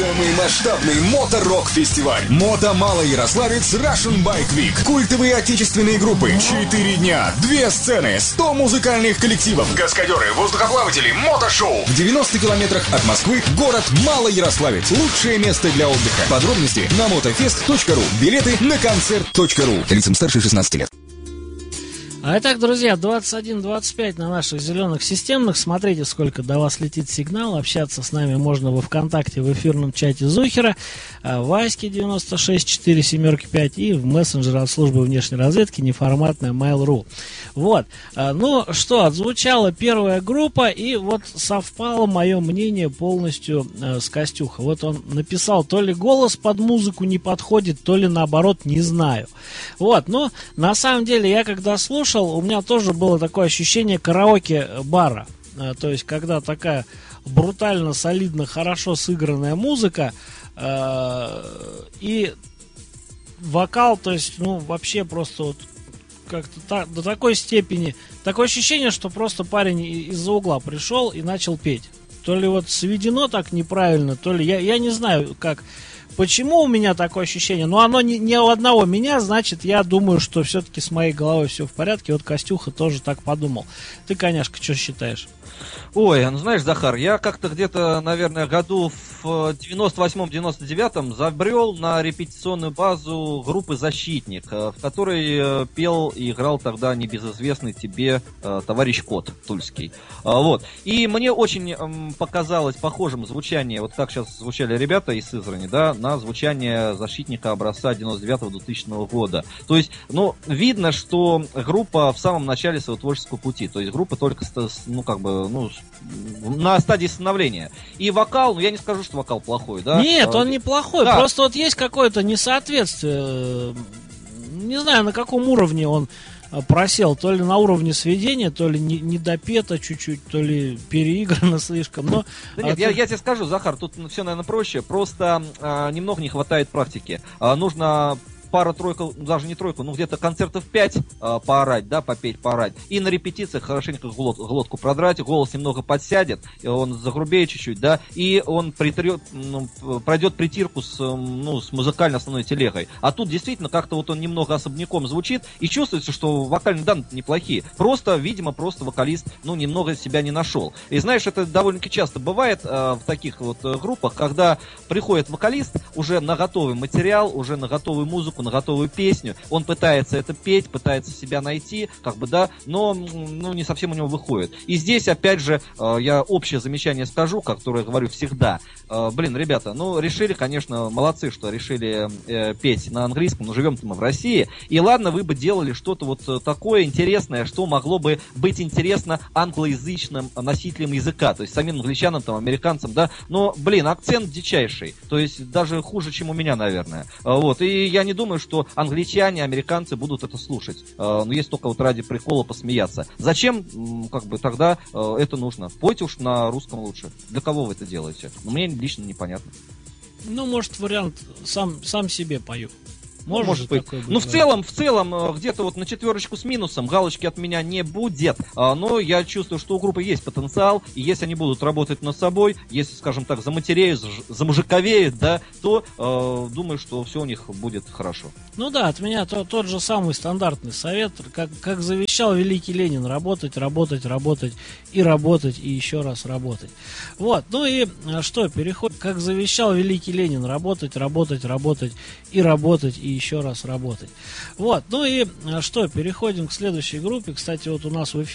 Самый масштабный моторок-фестиваль «Мото-Малоярославец Russian Bike Week». Культовые отечественные группы, 4 дня, 2 сцены, 100 музыкальных коллективов, каскадеры, воздухоплаватели, мотошоу. В 90 километрах от Москвы город Малоярославец. Лучшее место для отдыха. Подробности на motofest.ru. Билеты на концерт.ру. Лицам старше 16 лет. А итак, друзья, 21:25 на наших зеленых системных. Смотрите, сколько до вас летит сигнал. Общаться с нами можно во ВКонтакте, в эфирном чате Зухера, в Аське 964775 и в мессенджере от службы внешней разведки неформатная Mail.ru. Вот. Ну что, отзвучала первая группа, и вот совпало мое мнение полностью с Костюха. Вот он написал, то ли голос под музыку не подходит, то ли наоборот, не знаю. Вот, но на самом деле я когда слушал, у меня тоже было такое ощущение караоке-бара. То есть, когда такая брутально, солидно, хорошо сыгранная музыка и вокал, то есть, ну, вообще просто вот как-то до такой степени. Такое ощущение, что просто парень из-за угла пришел и начал петь. То ли вот сведено так неправильно, то ли я не знаю, почему у меня такое ощущение, но оно не у одного меня, значит, я думаю, что все-таки с моей головой все в порядке. Вот Костюха тоже так подумал. Ты, коняшка, что считаешь? Ой, ну знаешь, Захар, я как-то где-то, наверное, году в 98-99 забрел на репетиционную базу группы «Защитник», в которой пел и играл тогда небезызвестный тебе товарищ Кот Тульский. Вот. И мне очень показалось похожим звучание, вот как сейчас звучали ребята из Сызрани, да, на звучание «Защитника» образца 99-2000 года. То есть, ну, видно, что группа в самом начале своего творческого пути, то есть группа только, ну, как бы, ну, на стадии становления. И вокал, ну, я не скажу, что вокал плохой, да? Нет, он не плохой, да. Просто вот есть какое-то несоответствие. Не знаю, на каком уровне он просел, то ли на уровне сведения, то ли не допето чуть-чуть, то ли переиграно слишком. Но, да нет, я тебе скажу, Захар, тут все, наверное, проще. Просто немного не хватает практики. Нужно пара-тройка, даже не тройку, ну где-то концертов 5 поорать, да, попеть, поорать. И на репетициях хорошенько глотку продрать, голос немного подсядет, он загрубеет чуть-чуть, да, и он пройдет притирку с музыкальной основной телегой. А тут действительно как-то вот он немного особняком звучит, и чувствуется, что вокальные данные неплохие. Просто, видимо, вокалист, ну, немного себя не нашел. И знаешь, это довольно-таки часто бывает в таких вот группах, когда приходит вокалист уже на готовый материал, уже на готовую музыку, на готовую песню, он пытается это петь, пытается себя найти, как бы, да, но не совсем у него выходит. И здесь, опять же, я общее замечание скажу, которое говорю всегда. Блин, ребята, ну, решили, конечно, молодцы, что решили петь на английском, но живем-то мы в России, и ладно, вы бы делали что-то вот такое интересное, что могло бы быть интересно англоязычным носителям языка, то есть самим англичанам, там, американцам, да, но, блин, акцент дичайший, то есть даже хуже, чем у меня, наверное. Вот, и я не думаю, что англичане, американцы будут это слушать. Но есть только вот ради прикола посмеяться. Зачем, как бы, тогда это нужно? Пойте уж на русском лучше. Для кого вы это делаете? Мне лично непонятно. Ну, может, вариант сам себе пою. Может быть. Ну, в целом, где-то вот на 4 с минусом галочки от меня не будет. Но я чувствую, что у группы есть потенциал. И если они будут работать над собой, если, скажем так, заматереют, замужиковеют, да, то думаю, что все у них будет хорошо. Ну да, от меня тот же самый стандартный совет, как завещал великий Ленин: работать, работать, работать и работать, и еще раз работать. Вот, ну и что, переходим, как завещал великий Ленин: работать, работать, работать и работать, и еще раз работать. Вот, ну и что, переходим к следующей группе. Кстати, вот у нас в эфире